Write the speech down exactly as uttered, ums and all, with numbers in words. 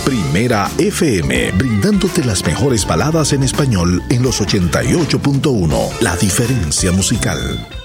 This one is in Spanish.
Primera F M, brindándote las mejores baladas en español en los ochenta y ocho punto uno. La diferencia musical.